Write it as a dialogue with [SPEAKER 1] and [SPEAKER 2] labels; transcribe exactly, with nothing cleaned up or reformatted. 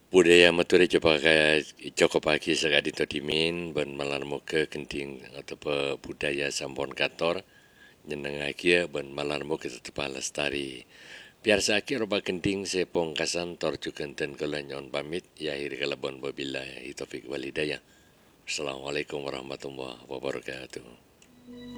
[SPEAKER 1] budaya mature coba kaya Joko pagi sagadi to dimin ben malan moga genting atau pe budaya sampun kator nyenengake ben malan moga tetep lestari. Biasa aki roba genting sepongkasan tor juganten kula nyon pamit ya akhir kalebon wabillahi taufik walhidayah. Assalamualaikum warahmatullahi wabarakatuh.